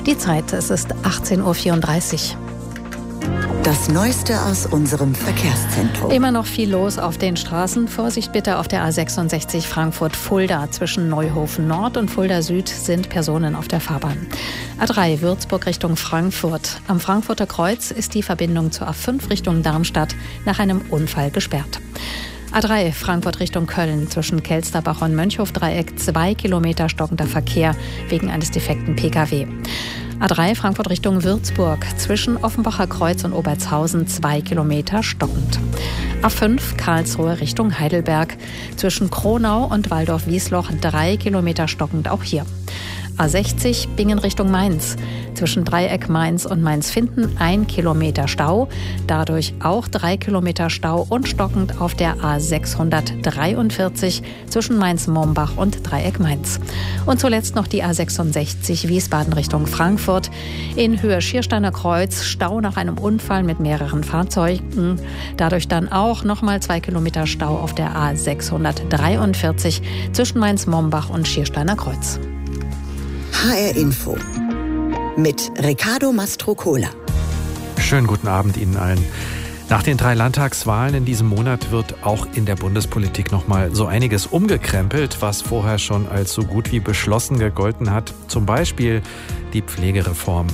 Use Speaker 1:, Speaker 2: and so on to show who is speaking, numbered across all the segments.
Speaker 1: Die Zeit, es ist 18.34 Uhr.
Speaker 2: Das Neueste aus unserem Verkehrszentrum.
Speaker 1: Immer noch viel los auf den Straßen. Vorsicht bitte auf der A66 Frankfurt-Fulda. Zwischen Neuhofen Nord und Fulda Süd sind Personen auf der Fahrbahn. A3 Würzburg Richtung Frankfurt. Am Frankfurter Kreuz ist die Verbindung zur A5 Richtung Darmstadt nach einem Unfall gesperrt. A3 Frankfurt Richtung Köln. Zwischen Kelsterbach und Mönchhof-Dreieck 2 Kilometer stockender Verkehr wegen eines defekten Pkw. A3 Frankfurt Richtung Würzburg. Zwischen Offenbacher Kreuz und Obertshausen 2 Kilometer stockend. A5 Karlsruhe Richtung Heidelberg. Zwischen Kronau und Waldorf-Wiesloch 3 Kilometer stockend auch hier. A60 Bingen Richtung Mainz. Zwischen Dreieck Mainz und Mainz-Finden 1 Kilometer Stau. Dadurch auch 3 Kilometer Stau und stockend auf der A643 zwischen Mainz-Mombach und Dreieck Mainz. Und zuletzt noch die A66 Wiesbaden Richtung Frankfurt. In Höhe Schiersteiner Kreuz Stau nach einem Unfall mit mehreren Fahrzeugen. Dadurch dann auch nochmal 2 Kilometer Stau auf der A643 zwischen Mainz-Mombach und Schiersteiner Kreuz.
Speaker 2: HR Info mit Riccardo Mastrocola.
Speaker 3: Schönen guten Abend Ihnen allen. Nach den 3 Landtagswahlen in diesem Monat wird auch in der Bundespolitik nochmal so einiges umgekrempelt, was vorher schon als so gut wie beschlossen gegolten hat. Zum Beispiel die Pflegereform.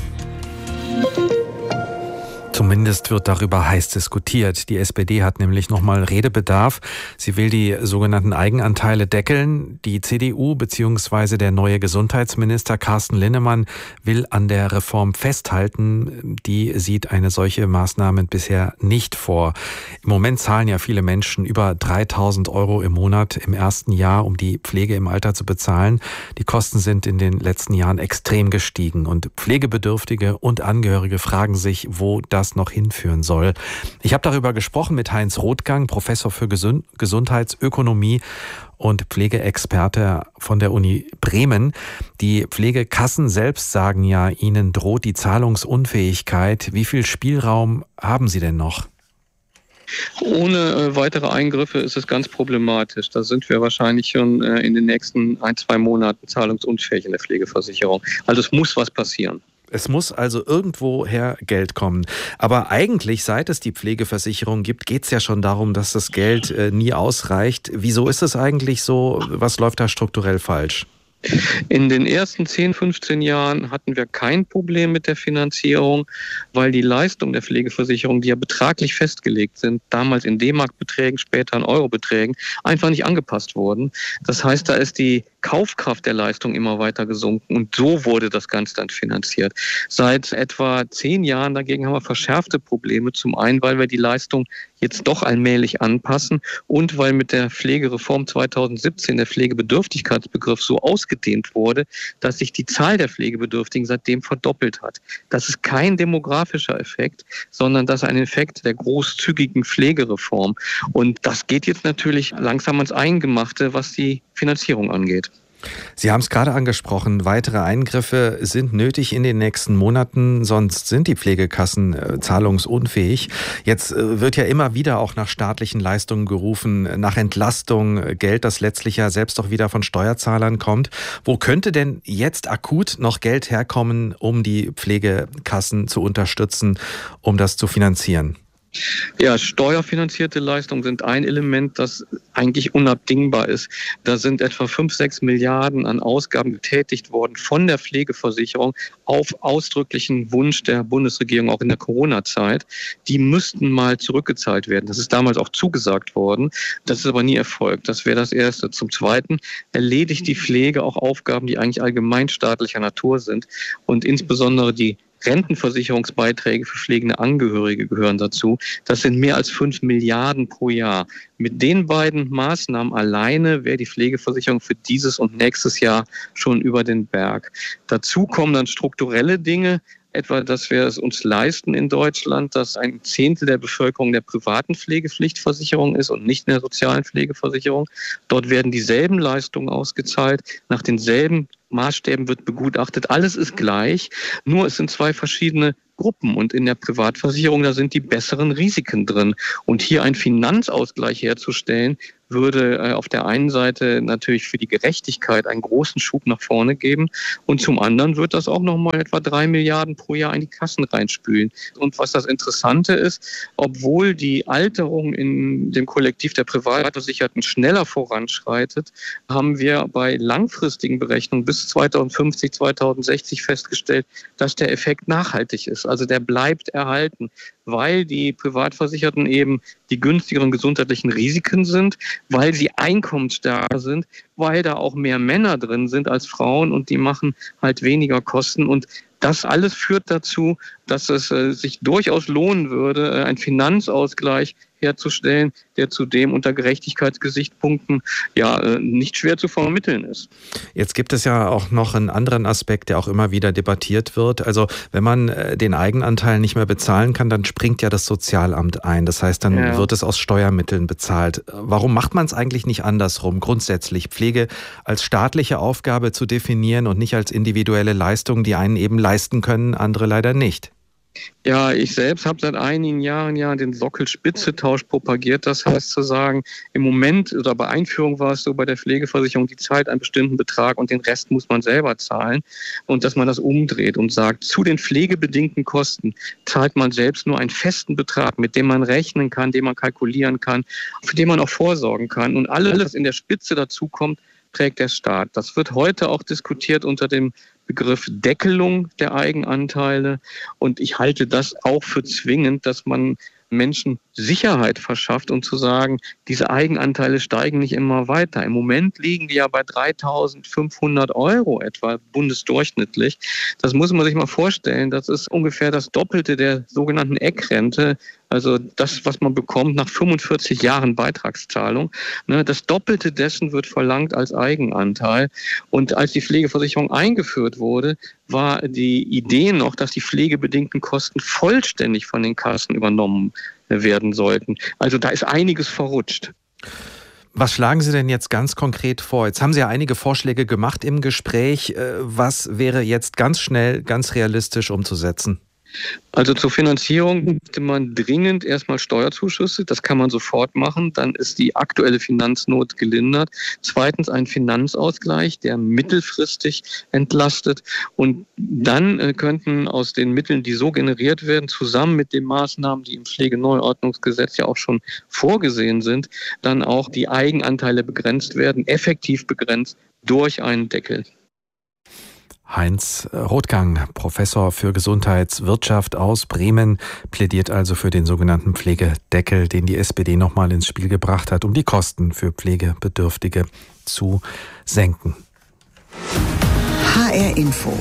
Speaker 3: Zumindest wird darüber heiß diskutiert. Die SPD hat nämlich nochmal Redebedarf. Sie will die sogenannten Eigenanteile deckeln. Die CDU bzw. der neue Gesundheitsminister Carsten Linnemann will an der Reform festhalten. Die sieht eine solche Maßnahme bisher nicht vor. Im Moment zahlen ja viele Menschen über 3.000 € im Monat im ersten Jahr, um die Pflege im Alter zu bezahlen. Die Kosten sind in den letzten Jahren extrem gestiegen und Pflegebedürftige und Angehörige fragen sich, wo das noch hinführen soll. Ich habe darüber gesprochen mit Heinz Rothgang, Professor für Gesundheitsökonomie und Pflegeexperte von der Uni Bremen. Die Pflegekassen selbst sagen ja, ihnen droht die Zahlungsunfähigkeit. Wie viel Spielraum haben sie denn noch?
Speaker 4: Ohne weitere Eingriffe ist es ganz problematisch. Da sind wir wahrscheinlich schon in den nächsten 1-2 Monaten zahlungsunfähig in der Pflegeversicherung. Also es muss was passieren.
Speaker 3: Es muss also irgendwoher Geld kommen. Aber eigentlich, seit es die Pflegeversicherung gibt, geht es ja schon darum, dass das Geld nie ausreicht. Wieso ist es eigentlich so? Was läuft da strukturell falsch?
Speaker 4: In den ersten 10, 15 Jahren hatten wir kein Problem mit der Finanzierung, weil die Leistungen der Pflegeversicherung, die ja betraglich festgelegt sind, damals in D-Mark-Beträgen, später in Euro-Beträgen, einfach nicht angepasst wurden. Das heißt, da ist die Kaufkraft der Leistung immer weiter gesunken und so wurde das Ganze dann finanziert. Seit etwa 10 Jahren dagegen haben wir verschärfte Probleme. Zum einen, weil wir die Leistung jetzt doch allmählich anpassen und weil mit der Pflegereform 2017 der Pflegebedürftigkeitsbegriff so ausgedehnt wurde, dass sich die Zahl der Pflegebedürftigen seitdem verdoppelt hat. Das ist kein demografischer Effekt, sondern das ist ein Effekt der großzügigen Pflegereform. Und das geht jetzt natürlich langsam ans Eingemachte, was die Finanzierung angeht.
Speaker 3: Sie haben es gerade angesprochen, weitere Eingriffe sind nötig in den nächsten Monaten, sonst sind die Pflegekassen zahlungsunfähig. Jetzt wird ja immer wieder auch nach staatlichen Leistungen gerufen, nach Entlastung, Geld, das letztlich ja selbst auch wieder von Steuerzahlern kommt. Wo könnte denn jetzt akut noch Geld herkommen, um die Pflegekassen zu unterstützen, um das zu finanzieren?
Speaker 4: Ja, steuerfinanzierte Leistungen sind ein Element, das eigentlich unabdingbar ist. Da sind etwa 5-6 Milliarden an Ausgaben getätigt worden von der Pflegeversicherung auf ausdrücklichen Wunsch der Bundesregierung, auch in der Corona-Zeit. Die müssten mal zurückgezahlt werden. Das ist damals auch zugesagt worden. Das ist aber nie erfolgt. Das wäre das Erste. Zum Zweiten erledigt die Pflege auch Aufgaben, die eigentlich allgemeinstaatlicher Natur sind und insbesondere die Rentenversicherungsbeiträge für pflegende Angehörige gehören dazu. Das sind mehr als 5 Milliarden pro Jahr. Mit den beiden Maßnahmen alleine wäre die Pflegeversicherung für dieses und nächstes Jahr schon über den Berg. Dazu kommen dann strukturelle Dinge, etwa, dass wir es uns leisten in Deutschland, dass 1/10 der Bevölkerung der privaten Pflegepflichtversicherung ist und nicht in der sozialen Pflegeversicherung. Dort werden dieselben Leistungen ausgezahlt, nach denselben Maßstäben wird begutachtet. Alles ist gleich, nur es sind zwei verschiedene Gruppen und in der Privatversicherung, da sind die besseren Risiken drin. Und hier einen Finanzausgleich herzustellen, würde auf der einen Seite natürlich für die Gerechtigkeit einen großen Schub nach vorne geben und zum anderen wird das auch nochmal etwa 3 Milliarden pro Jahr in die Kassen reinspülen. Und was das Interessante ist, obwohl die Alterung in dem Kollektiv der Privatversicherten schneller voranschreitet, haben wir bei langfristigen Berechnungen bis 2050, 2060 festgestellt, dass der Effekt nachhaltig ist. Also der bleibt erhalten, weil die Privatversicherten eben die günstigeren gesundheitlichen Risiken sind, weil sie einkommensstärker sind, weil da auch mehr Männer drin sind als Frauen und die machen halt weniger Kosten. Und das alles führt dazu, dass es sich durchaus lohnen würde, einen Finanzausgleich herzustellen, der zudem unter Gerechtigkeitsgesichtspunkten nicht schwer zu vermitteln ist.
Speaker 3: Jetzt gibt es ja auch noch einen anderen Aspekt, der auch immer wieder debattiert wird. Also wenn man den Eigenanteil nicht mehr bezahlen kann, dann springt ja das Sozialamt ein. Das heißt, dann wird es aus Steuermitteln bezahlt. Warum macht man es eigentlich nicht andersrum, grundsätzlich Pflege als staatliche Aufgabe zu definieren und nicht als individuelle Leistung, die einen eben leisten können, andere leider nicht?
Speaker 4: Ja, ich selbst habe seit einigen Jahren den Sockel-Spitze-Tausch propagiert. Das heißt zu sagen, im Moment oder bei Einführung war es so bei der Pflegeversicherung, die zahlt einen bestimmten Betrag und den Rest muss man selber zahlen. Und dass man das umdreht und sagt, zu den pflegebedingten Kosten zahlt man selbst nur einen festen Betrag, mit dem man rechnen kann, den man kalkulieren kann, für den man auch vorsorgen kann. Und alles, was in der Spitze dazukommt, trägt der Staat. Das wird heute auch diskutiert unter dem Begriff Deckelung der Eigenanteile. Und ich halte das auch für zwingend, dass man Menschen Sicherheit verschafft und zu sagen, diese Eigenanteile steigen nicht immer weiter. Im Moment liegen die ja bei 3.500 € etwa bundesdurchschnittlich. Das muss man sich mal vorstellen. Das ist ungefähr das Doppelte der sogenannten Eckrente. Also das, was man bekommt nach 45 Jahren Beitragszahlung. Das Doppelte dessen wird verlangt als Eigenanteil. Und als die Pflegeversicherung eingeführt wurde, war die Idee noch, dass die pflegebedingten Kosten vollständig von den Kassen übernommen werden sollten. Also da ist einiges verrutscht.
Speaker 3: Was schlagen Sie denn jetzt ganz konkret vor? Jetzt haben Sie ja einige Vorschläge gemacht im Gespräch. Was wäre jetzt ganz schnell, ganz realistisch umzusetzen?
Speaker 4: Also zur Finanzierung möchte man dringend erstmal Steuerzuschüsse, das kann man sofort machen, dann ist die aktuelle Finanznot gelindert. Zweitens ein Finanzausgleich, der mittelfristig entlastet und dann könnten aus den Mitteln, die so generiert werden, zusammen mit den Maßnahmen, die im Pflegeneuordnungsgesetz ja auch schon vorgesehen sind, dann auch die Eigenanteile begrenzt werden, effektiv begrenzt durch einen Deckel.
Speaker 3: Heinz Rothgang, Professor für Gesundheitswirtschaft aus Bremen, plädiert also für den sogenannten Pflegedeckel, den die SPD nochmal ins Spiel gebracht hat, um die Kosten für Pflegebedürftige zu senken.
Speaker 2: HR Info.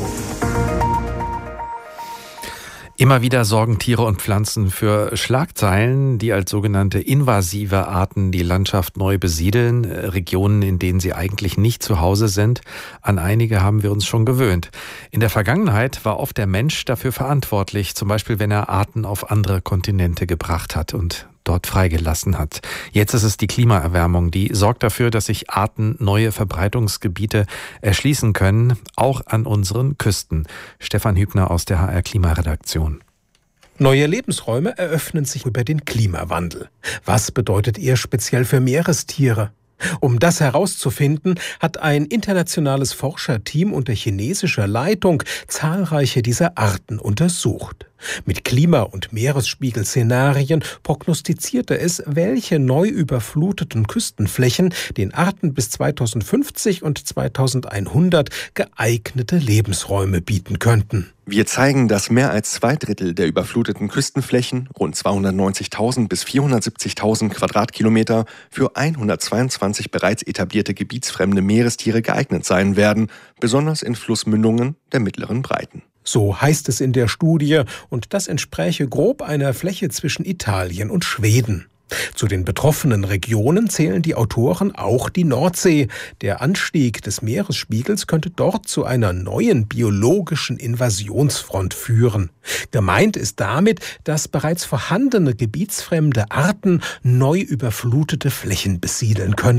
Speaker 3: Immer wieder sorgen Tiere und Pflanzen für Schlagzeilen, die als sogenannte invasive Arten die Landschaft neu besiedeln, Regionen, in denen sie eigentlich nicht zu Hause sind. An einige haben wir uns schon gewöhnt. In der Vergangenheit war oft der Mensch dafür verantwortlich, zum Beispiel wenn er Arten auf andere Kontinente gebracht hat und dort freigelassen hat. Jetzt ist es die Klimaerwärmung, die sorgt dafür, dass sich Arten neue Verbreitungsgebiete erschließen können, auch an unseren Küsten. Stefan Hübner aus der HR Klimaredaktion.
Speaker 5: Neue Lebensräume eröffnen sich über den Klimawandel. Was bedeutet er speziell für Meerestiere? Um das herauszufinden, hat ein internationales Forscherteam unter chinesischer Leitung zahlreiche dieser Arten untersucht. Mit Klima- und Meeresspiegelszenarien prognostizierte es, welche neu überfluteten Küstenflächen den Arten bis 2050 und 2100 geeignete Lebensräume bieten könnten.
Speaker 6: Wir zeigen, dass mehr als 2/3 der überfluteten Küstenflächen, rund 290.000 bis 470.000 Quadratkilometer, für 122 bereits etablierte gebietsfremde Meerestiere geeignet sein werden, besonders in Flussmündungen der mittleren Breiten.
Speaker 5: So heißt es in der Studie, und das entspräche grob einer Fläche zwischen Italien und Schweden. Zu den betroffenen Regionen zählen die Autoren auch die Nordsee. Der Anstieg des Meeresspiegels könnte dort zu einer neuen biologischen Invasionsfront führen. Gemeint ist damit, dass bereits vorhandene gebietsfremde Arten neu überflutete Flächen besiedeln könnten.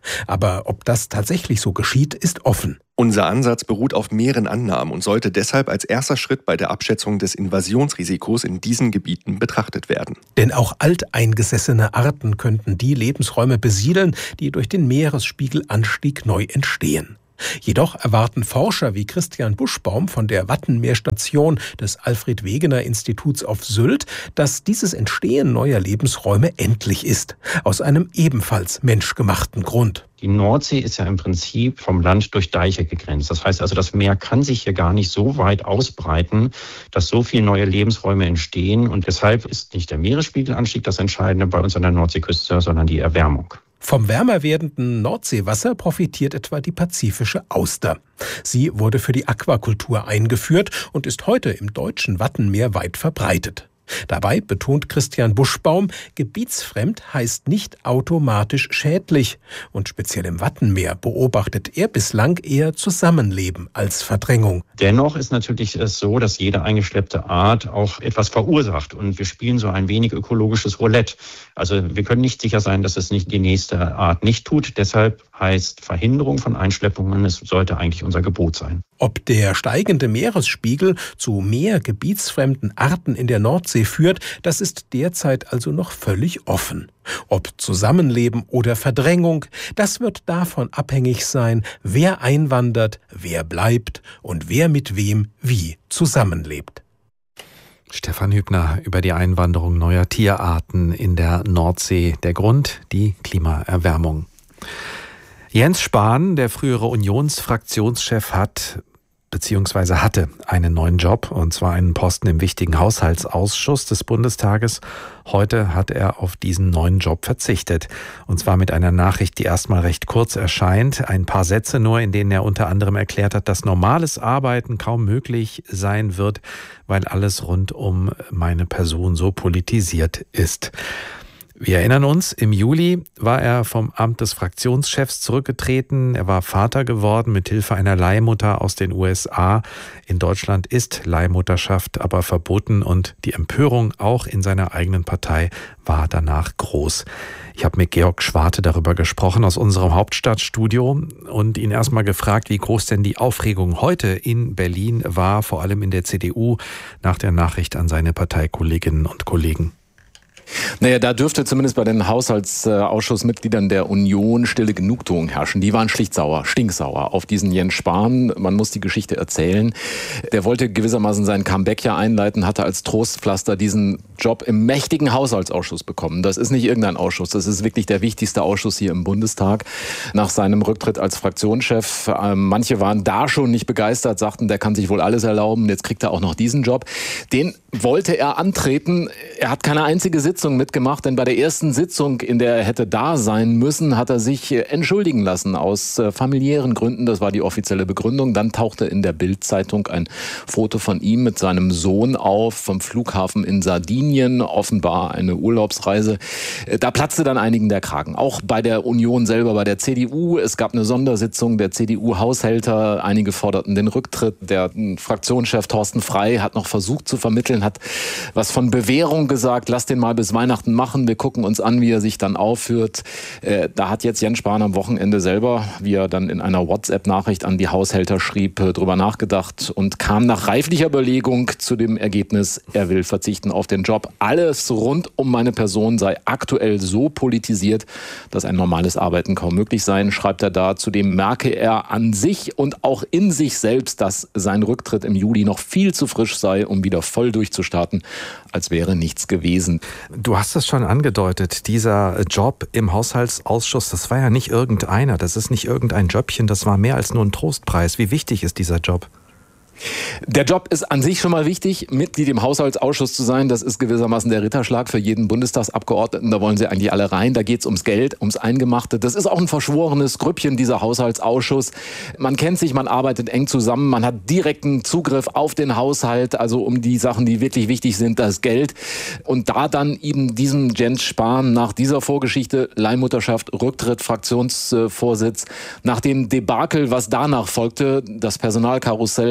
Speaker 5: Aber ob das tatsächlich so geschieht, ist offen.
Speaker 6: Unser Ansatz beruht auf mehreren Annahmen und sollte deshalb als erster Schritt bei der Abschätzung des Invasionsrisikos in diesen Gebieten betrachtet werden.
Speaker 5: Denn auch alteingesessene Arten könnten die Lebensräume besiedeln, die durch den Meeresspiegelanstieg neu entstehen. Jedoch erwarten Forscher wie Christian Buschbaum von der Wattenmeerstation des Alfred-Wegener-Instituts auf Sylt, dass dieses Entstehen neuer Lebensräume endlich ist, aus einem ebenfalls menschgemachten Grund.
Speaker 7: Die Nordsee ist ja im Prinzip vom Land durch Deiche gegrenzt. Das heißt also, das Meer kann sich hier gar nicht so weit ausbreiten, dass so viele neue Lebensräume entstehen. Und deshalb ist nicht der Meeresspiegelanstieg das Entscheidende bei uns an der Nordseeküste, sondern die Erwärmung.
Speaker 5: Vom wärmer werdenden Nordseewasser profitiert etwa die pazifische Auster. Sie wurde für die Aquakultur eingeführt und ist heute im deutschen Wattenmeer weit verbreitet. Dabei betont Christian Buschbaum, gebietsfremd heißt nicht automatisch schädlich. Und speziell im Wattenmeer beobachtet er bislang eher Zusammenleben als Verdrängung.
Speaker 7: Dennoch ist natürlich es so, dass jede eingeschleppte Art auch etwas verursacht. Und wir spielen so ein wenig ökologisches Roulette. Also wir können nicht sicher sein, dass es nicht die nächste Art nicht tut. Deshalb heißt Verhinderung von Einschleppungen, es sollte eigentlich unser Gebot sein.
Speaker 5: Ob der steigende Meeresspiegel zu mehr gebietsfremden Arten in der Nordsee führt, das ist derzeit also noch völlig offen. Ob Zusammenleben oder Verdrängung, das wird davon abhängig sein, wer einwandert, wer bleibt und wer mit wem wie zusammenlebt.
Speaker 3: Stefan Hübner über die Einwanderung neuer Tierarten in der Nordsee. Der Grund, die Klimaerwärmung. Jens Spahn, der frühere Unionsfraktionschef, hatte einen neuen Job, und zwar einen Posten im wichtigen Haushaltsausschuss des Bundestages. Heute hat er auf diesen neuen Job verzichtet. Und zwar mit einer Nachricht, die erstmal recht kurz erscheint. Ein paar Sätze nur, in denen er unter anderem erklärt hat, dass normales Arbeiten kaum möglich sein wird, weil alles rund um meine Person so politisiert ist. Wir erinnern uns, im Juli war er vom Amt des Fraktionschefs zurückgetreten. Er war Vater geworden mit Hilfe einer Leihmutter aus den USA. In Deutschland ist Leihmutterschaft aber verboten und die Empörung auch in seiner eigenen Partei war danach groß. Ich habe mit Georg Schwarte darüber gesprochen aus unserem Hauptstadtstudio und ihn erstmal gefragt, wie groß denn die Aufregung heute in Berlin war, vor allem in der CDU, nach der Nachricht an seine Parteikolleginnen und Kollegen.
Speaker 8: Naja, da dürfte zumindest bei den Haushaltsausschussmitgliedern der Union stille Genugtuung herrschen. Die waren schlicht sauer, stinksauer auf diesen Jens Spahn. Man muss die Geschichte erzählen. Der wollte gewissermaßen sein Comeback ja einleiten, hatte als Trostpflaster diesen Job im mächtigen Haushaltsausschuss bekommen. Das ist nicht irgendein Ausschuss, das ist wirklich der wichtigste Ausschuss hier im Bundestag. Nach seinem Rücktritt als Fraktionschef, manche waren da schon nicht begeistert, sagten, der kann sich wohl alles erlauben, jetzt kriegt er auch noch diesen Job. Den wollte er antreten. Er hat keine einzige Sitzung mitgemacht, denn bei der ersten Sitzung, in der er hätte da sein müssen, hat er sich entschuldigen lassen aus familiären Gründen. Das war die offizielle Begründung. Dann tauchte in der Bild-Zeitung ein Foto von ihm mit seinem Sohn auf vom Flughafen in Sardinien, offenbar eine Urlaubsreise. Da platzte dann einigen der Kragen. Auch bei der Union selber, bei der CDU. Es gab eine Sondersitzung der CDU-Haushälter. Einige forderten den Rücktritt. Der Fraktionschef Thorsten Frey hat noch versucht zu vermitteln, hat was von Bewährung gesagt. Lass den mal bis Weihnachten machen. Wir gucken uns an, wie er sich dann aufführt. Da hat jetzt Jens Spahn am Wochenende selber, wie er dann in einer WhatsApp-Nachricht an die Haushälter schrieb, drüber nachgedacht und kam nach reiflicher Überlegung zu dem Ergebnis, er will verzichten auf den Job. Alles rund um meine Person sei aktuell so politisiert, dass ein normales Arbeiten kaum möglich sei, schreibt er da. Zudem merke er an sich und auch in sich selbst, dass sein Rücktritt im Juli noch viel zu frisch sei, um wieder voll durchzustarten, als wäre nichts gewesen.
Speaker 3: Du hast es schon angedeutet, dieser Job im Haushaltsausschuss, das war ja nicht irgendeiner, das ist nicht irgendein Jobchen, das war mehr als nur ein Trostpreis. Wie wichtig ist dieser Job?
Speaker 8: Der Job ist an sich schon mal wichtig, Mitglied im Haushaltsausschuss zu sein. Das ist gewissermaßen der Ritterschlag für jeden Bundestagsabgeordneten. Da wollen sie eigentlich alle rein. Da geht es ums Geld, ums Eingemachte. Das ist auch ein verschworenes Grüppchen, dieser Haushaltsausschuss. Man kennt sich, man arbeitet eng zusammen, man hat direkten Zugriff auf den Haushalt, also um die Sachen, die wirklich wichtig sind, das Geld. Und da dann eben diesem Jens Spahn nach dieser Vorgeschichte, Leihmutterschaft, Rücktritt, Fraktionsvorsitz, nach dem Debakel, was danach folgte, das Personalkarussell und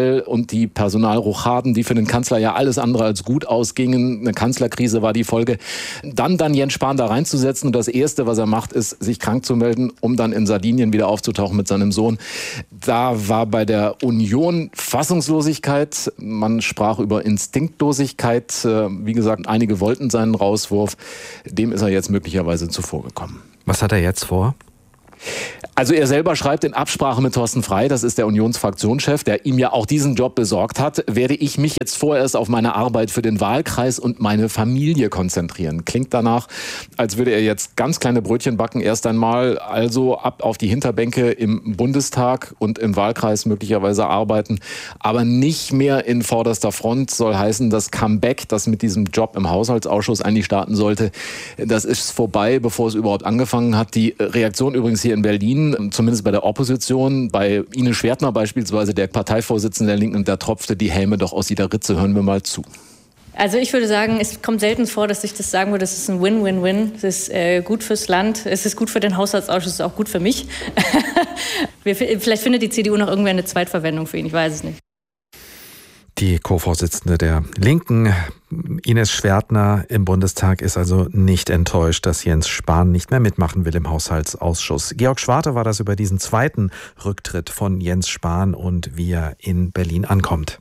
Speaker 8: und die Personalrochaden, die für den Kanzler ja alles andere als gut ausgingen. Eine Kanzlerkrise war die Folge. Dann Jens Spahn da reinzusetzen und das Erste, was er macht, ist, sich krank zu melden, um dann in Sardinien wieder aufzutauchen mit seinem Sohn. Da war bei der Union Fassungslosigkeit. Man sprach über Instinktlosigkeit. Wie gesagt, einige wollten seinen Rauswurf. Dem ist er jetzt möglicherweise zuvorgekommen.
Speaker 3: Was hat er jetzt vor?
Speaker 8: Also er selber schreibt in Absprache mit Thorsten Frey, das ist der Unionsfraktionschef, der ihm ja auch diesen Job besorgt hat, werde ich mich jetzt vorerst auf meine Arbeit für den Wahlkreis und meine Familie konzentrieren. Klingt danach, als würde er jetzt ganz kleine Brötchen backen, erst einmal also ab auf die Hinterbänke im Bundestag und im Wahlkreis möglicherweise arbeiten, aber nicht mehr in vorderster Front. Soll heißen, das Comeback, das mit diesem Job im Haushaltsausschuss eigentlich starten sollte, das ist vorbei, bevor es überhaupt angefangen hat. Die Reaktion übrigens hier in Berlin, zumindest bei der Opposition, bei Ines Schwertner beispielsweise, der Parteivorsitzende der Linken, da tropfte die Helme doch aus jeder Ritze. Hören wir mal zu.
Speaker 9: Also ich würde sagen, es kommt selten vor, dass ich das sagen würde, das ist ein Win-Win-Win. Es ist gut fürs Land, es ist gut für den Haushaltsausschuss, es ist auch gut für mich. Vielleicht findet die CDU noch irgendwer eine Zweitverwendung für ihn, ich weiß es nicht.
Speaker 3: Die Co-Vorsitzende der Linken, Ines Schwertner, im Bundestag ist also nicht enttäuscht, dass Jens Spahn nicht mehr mitmachen will im Haushaltsausschuss. Georg Schwarte war das über diesen zweiten Rücktritt von Jens Spahn und wie er in Berlin ankommt.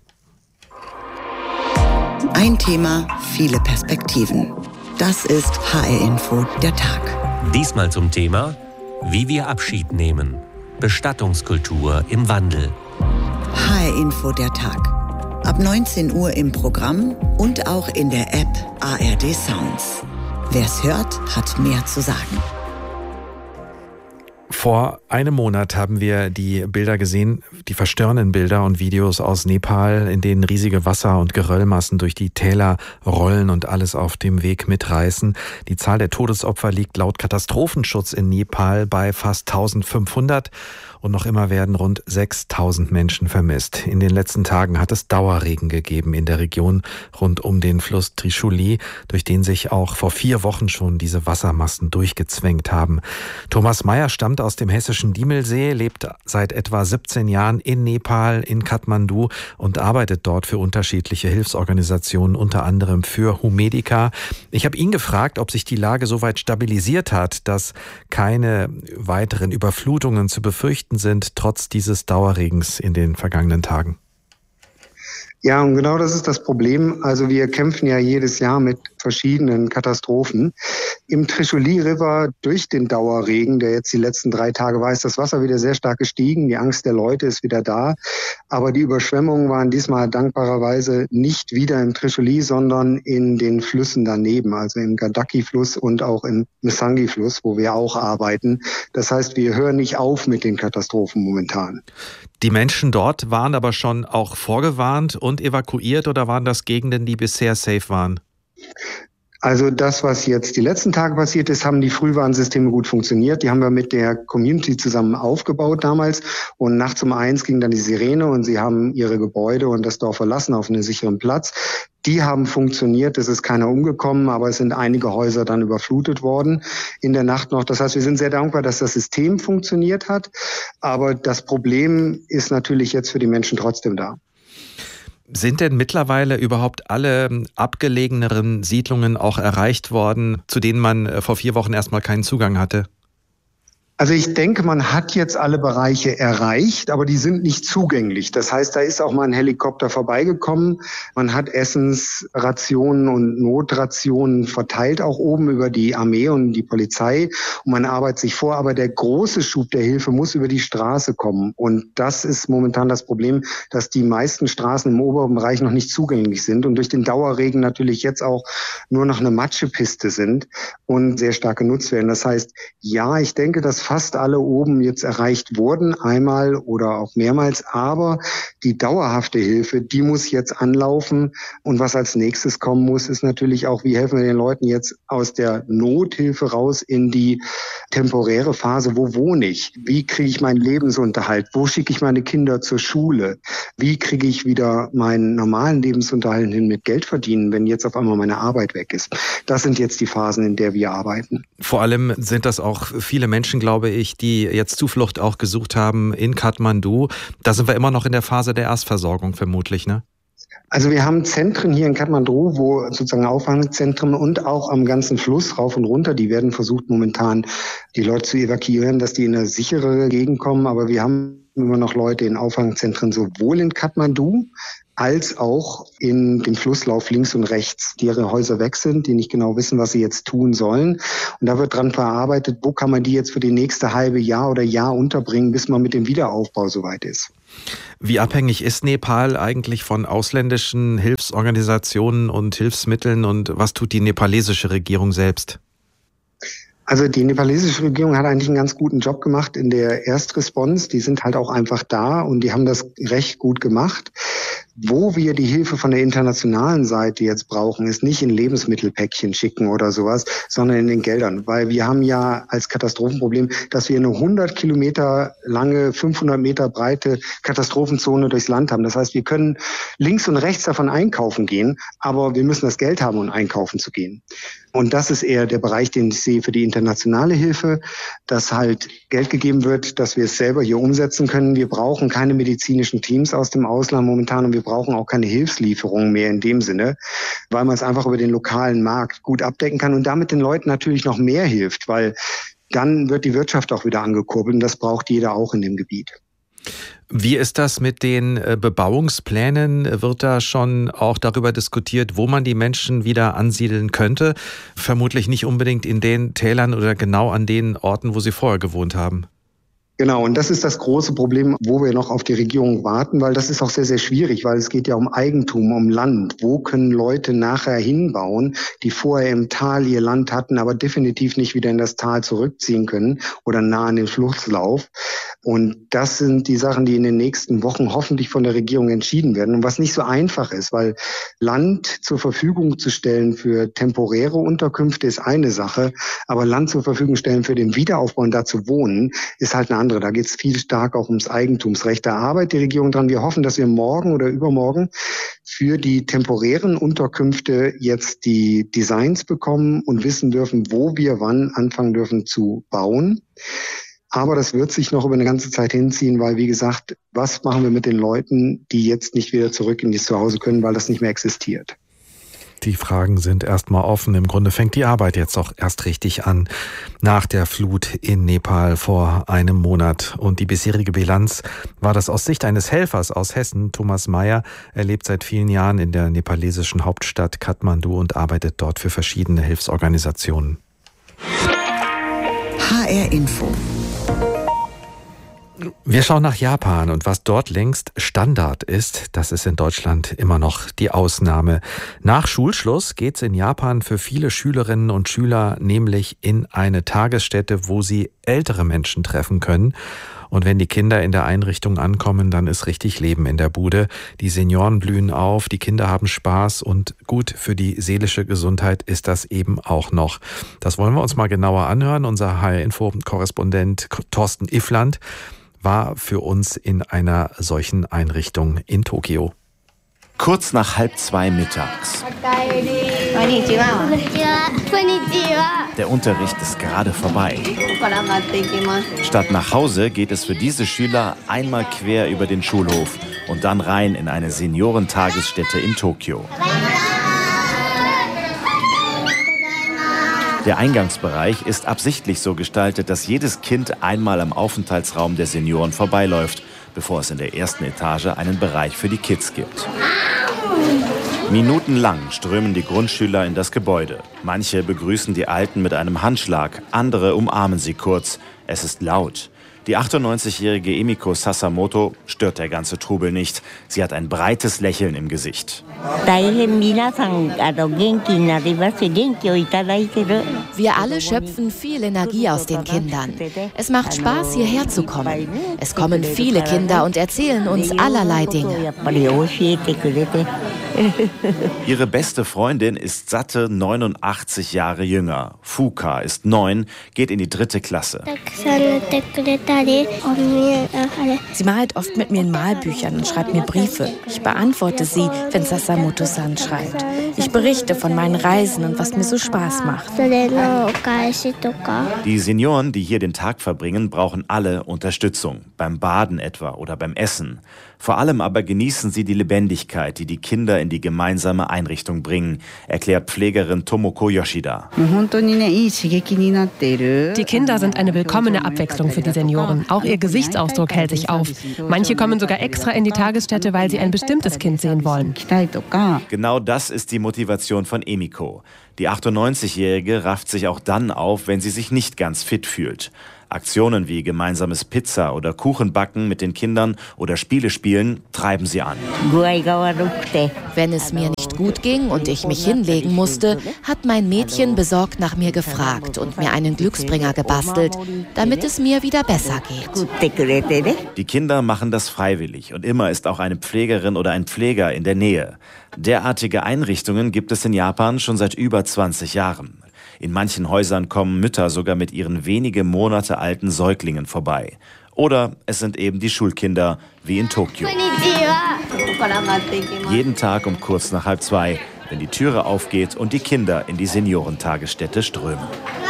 Speaker 2: Ein Thema, viele Perspektiven. Das ist HR Info, der Tag.
Speaker 10: Diesmal zum Thema, wie wir Abschied nehmen. Bestattungskultur im Wandel.
Speaker 2: HR Info, der Tag. Ab 19 Uhr im Programm und auch in der App ARD Sounds. Wer's hört, hat mehr zu sagen.
Speaker 3: Vor einem Monat haben wir die Bilder gesehen, die verstörenden Bilder und Videos aus Nepal, in denen riesige Wasser- und Geröllmassen durch die Täler rollen und alles auf dem Weg mitreißen. Die Zahl der Todesopfer liegt laut Katastrophenschutz in Nepal bei fast 1500 und noch immer werden rund 6000 Menschen vermisst. In den letzten Tagen hat es Dauerregen gegeben in der Region rund um den Fluss Trishuli, durch den sich auch vor 4 Wochen schon diese Wassermassen durchgezwängt haben. Thomas Meyer stammt aus dem hessischen Diemelsee, lebt seit etwa 17 Jahren in Nepal, in Kathmandu und arbeitet dort für unterschiedliche Hilfsorganisationen, unter anderem für Humedica. Ich habe ihn gefragt, ob sich die Lage so weit stabilisiert hat, dass keine weiteren Überflutungen zu befürchten sind, trotz dieses Dauerregens in den vergangenen Tagen.
Speaker 11: Ja, und genau das ist das Problem. Also wir kämpfen ja jedes Jahr mit verschiedenen Katastrophen. Im Trishuli River durch den Dauerregen, der jetzt die letzten 3 Tage war, ist das Wasser wieder sehr stark gestiegen. Die Angst der Leute ist wieder da. Aber die Überschwemmungen waren diesmal dankbarerweise nicht wieder im Trishuli, sondern in den Flüssen daneben, also im Gandaki-Fluss und auch im Msangi-Fluss, wo wir auch arbeiten. Das heißt, wir hören nicht auf mit den Katastrophen momentan.
Speaker 3: Die Menschen dort waren aber schon auch vorgewarnt und evakuiert, oder waren das Gegenden, die bisher safe waren?
Speaker 11: Also das, was jetzt die letzten Tage passiert ist, haben die Frühwarnsysteme gut funktioniert. Die haben wir mit der Community zusammen aufgebaut damals. Und nachts um 1 ging dann die Sirene und sie haben ihre Gebäude und das Dorf verlassen auf einen sicheren Platz. Die haben funktioniert, es ist keiner umgekommen, aber es sind einige Häuser dann überflutet worden in der Nacht noch. Das heißt, wir sind sehr dankbar, dass das System funktioniert hat. Aber das Problem ist natürlich jetzt für die Menschen trotzdem da.
Speaker 3: Sind denn mittlerweile überhaupt alle abgelegeneren Siedlungen auch erreicht worden, zu denen man vor 4 Wochen erstmal keinen Zugang hatte?
Speaker 11: Also ich denke, man hat jetzt alle Bereiche erreicht, aber die sind nicht zugänglich. Das heißt, da ist auch mal ein Helikopter vorbeigekommen. Man hat Essensrationen und Notrationen verteilt, auch oben über die Armee und die Polizei. Und man arbeitet sich vor. Aber der große Schub der Hilfe muss über die Straße kommen. Und das ist momentan das Problem, dass die meisten Straßen im oberen Bereich noch nicht zugänglich sind und durch den Dauerregen natürlich jetzt auch nur noch eine Matschepiste sind und sehr stark genutzt werden. Das heißt, ja, ich denke, dass fast alle oben jetzt erreicht wurden, einmal oder auch mehrmals. Aber die dauerhafte Hilfe, die muss jetzt anlaufen. Und was als nächstes kommen muss, ist natürlich auch, wie helfen wir den Leuten jetzt aus der Nothilfe raus in die temporäre Phase. Wo wohne ich? Wie kriege ich meinen Lebensunterhalt? Wo schicke ich meine Kinder zur Schule? Wie kriege ich wieder meinen normalen Lebensunterhalt hin mit Geld verdienen, wenn jetzt auf einmal meine Arbeit weg ist? Das sind jetzt die Phasen, in der wir arbeiten.
Speaker 3: Vor allem sind das auch viele Menschen, glaube glaube ich, die jetzt Zuflucht auch gesucht haben in Kathmandu. Da sind wir immer noch in der Phase der Erstversorgung vermutlich, ne?
Speaker 11: Also wir haben Zentren hier in Kathmandu, wo sozusagen Auffangzentren und auch am ganzen Fluss rauf und runter, die werden versucht momentan die Leute zu evakuieren, dass die in eine sichere Gegend kommen. Aber wir haben immer noch Leute in Auffangzentren sowohl in Kathmandu als auch in dem Flusslauf links und rechts, die ihre Häuser weg sind, die nicht genau wissen, was sie jetzt tun sollen. Und da wird dran verarbeitet, wo kann man die jetzt für die nächste halbe Jahr oder Jahr unterbringen, bis man mit dem Wiederaufbau soweit ist.
Speaker 3: Wie abhängig ist Nepal eigentlich von ausländischen Hilfsorganisationen und Hilfsmitteln und was tut die nepalesische Regierung selbst?
Speaker 11: Also die nepalesische Regierung hat eigentlich einen ganz guten Job gemacht in der Erstresponse. Die sind halt auch einfach da und die haben das recht gut gemacht. Wo wir die Hilfe von der internationalen Seite jetzt brauchen, ist nicht in Lebensmittelpäckchen schicken oder sowas, sondern in den Geldern. Weil wir haben ja als Katastrophenproblem, dass wir eine 100 Kilometer lange, 500 Meter breite Katastrophenzone durchs Land haben. Das heißt, wir können links und rechts davon einkaufen gehen, aber wir müssen das Geld haben, um einkaufen zu gehen. Und das ist eher der Bereich, den ich sehe für die internationale Hilfe, dass halt Geld gegeben wird, dass wir es selber hier umsetzen können. Wir brauchen keine medizinischen Teams aus dem Ausland momentan und wir brauchen auch keine Hilfslieferungen mehr in dem Sinne, weil man es einfach über den lokalen Markt gut abdecken kann und damit den Leuten natürlich noch mehr hilft, weil dann wird die Wirtschaft auch wieder angekurbelt und das braucht jeder auch in dem Gebiet.
Speaker 3: Wie ist das mit den Bebauungsplänen? Wird da schon auch darüber diskutiert, wo man die Menschen wieder ansiedeln könnte? Vermutlich nicht unbedingt in den Tälern oder genau an den Orten, wo sie vorher gewohnt haben.
Speaker 11: Genau, und das ist das große Problem, wo wir noch auf die Regierung warten, weil das ist auch sehr, sehr schwierig, weil es geht ja um Eigentum, um Land. Wo können Leute nachher hinbauen, die vorher im Tal ihr Land hatten, aber definitiv nicht wieder in das Tal zurückziehen können oder nah an den Flusslauf? Und das sind die Sachen, die in den nächsten Wochen hoffentlich von der Regierung entschieden werden. Und was nicht so einfach ist, weil Land zur Verfügung zu stellen für temporäre Unterkünfte ist eine Sache, aber Land zur Verfügung stellen für den Wiederaufbau und da zu wohnen, ist halt eine andere. Da geht es viel stark auch ums Eigentumsrecht. Da arbeitet die Regierung dran. Wir hoffen, dass wir morgen oder übermorgen für die temporären Unterkünfte jetzt die Designs bekommen und wissen dürfen, wo wir wann anfangen dürfen zu bauen. Aber das wird sich noch über eine ganze Zeit hinziehen, weil, wie gesagt, was machen wir mit den Leuten, die jetzt nicht wieder zurück in das Zuhause können, weil das nicht mehr existiert?
Speaker 3: Die Fragen sind erstmal offen. Im Grunde fängt die Arbeit jetzt auch erst richtig an nach der Flut in Nepal vor einem Monat. Und die bisherige Bilanz war das aus Sicht eines Helfers aus Hessen, Thomas Meyer. Er lebt seit vielen Jahren in der nepalesischen Hauptstadt Kathmandu und arbeitet dort für verschiedene Hilfsorganisationen.
Speaker 2: HR Info.
Speaker 3: Wir schauen nach Japan und was dort längst Standard ist, das ist in Deutschland immer noch die Ausnahme. Nach Schulschluss geht's in Japan für viele Schülerinnen und Schüler nämlich in eine Tagesstätte, wo sie ältere Menschen treffen können. Und wenn die Kinder in der Einrichtung ankommen, dann ist richtig Leben in der Bude. Die Senioren blühen auf, die Kinder haben Spaß und gut für die seelische Gesundheit ist das eben auch noch. Das wollen wir uns mal genauer anhören. Unser HR-Info-Korrespondent Thorsten Iffland war für uns in einer solchen Einrichtung in Tokio.
Speaker 12: Kurz nach 1:30 mittags. Der Unterricht ist gerade vorbei. Statt nach Hause geht es für diese Schüler einmal quer über den Schulhof und dann rein in eine Seniorentagesstätte in Tokio. Der Eingangsbereich ist absichtlich so gestaltet, dass jedes Kind einmal am Aufenthaltsraum der Senioren vorbeiläuft, bevor es in der ersten Etage einen Bereich für die Kids gibt. Minutenlang strömen die Grundschüler in das Gebäude. Manche begrüßen die Alten mit einem Handschlag, andere umarmen sie kurz. Es ist laut. Die 98-jährige Emiko Sasamoto stört der ganze Trubel nicht. Sie hat ein breites Lächeln im Gesicht.
Speaker 13: Wir alle schöpfen viel Energie aus den Kindern. Es macht Spaß, hierher zu kommen. Es kommen viele Kinder und erzählen uns allerlei Dinge.
Speaker 12: Ihre beste Freundin ist satte 89 Jahre jünger. Fuka ist 9, geht in die 3. Klasse.
Speaker 14: Sie malt oft mit mir in Malbüchern und schreibt mir Briefe. Ich beantworte sie, wenn Sasamoto-san schreibt. Ich berichte von meinen Reisen und was mir so Spaß macht.
Speaker 12: Die Senioren, die hier den Tag verbringen, brauchen alle Unterstützung. Beim Baden etwa oder beim Essen. Vor allem aber genießen sie die Lebendigkeit, die die Kinder in die gemeinsame Einrichtung bringen, erklärt Pflegerin Tomoko Yoshida.
Speaker 15: Die Kinder sind eine willkommene Abwechslung für die Senioren. Auch ihr Gesichtsausdruck hält sich auf. Manche kommen sogar extra in die Tagesstätte, weil sie ein bestimmtes Kind sehen wollen.
Speaker 12: Genau das ist die Motivation von Emiko. Die 98-Jährige rafft sich auch dann auf, wenn sie sich nicht ganz fit fühlt. Aktionen wie gemeinsames Pizza- oder Kuchenbacken mit den Kindern oder Spiele spielen treiben sie an.
Speaker 13: Wenn es mir nicht gut ging und ich mich hinlegen musste, hat mein Mädchen besorgt nach mir gefragt und mir einen Glücksbringer gebastelt, damit es mir wieder besser geht.
Speaker 12: Die Kinder machen das freiwillig und immer ist auch eine Pflegerin oder ein Pfleger in der Nähe. Derartige Einrichtungen gibt es in Japan schon seit über 20 Jahren. In manchen Häusern kommen Mütter sogar mit ihren wenige Monate alten Säuglingen vorbei. Oder es sind eben die Schulkinder, wie in Tokio. Jeden Tag um kurz nach 1:30, wenn die Türe aufgeht und die Kinder in die Seniorentagesstätte strömen.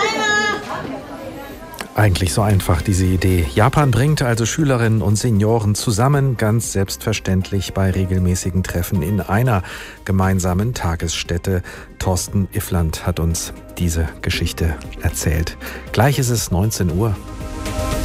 Speaker 3: Eigentlich so einfach, diese Idee. Japan bringt also Schülerinnen und Senioren zusammen, ganz selbstverständlich bei regelmäßigen Treffen in einer gemeinsamen Tagesstätte. Thorsten Iffland hat uns diese Geschichte erzählt. Gleich ist es 19 Uhr.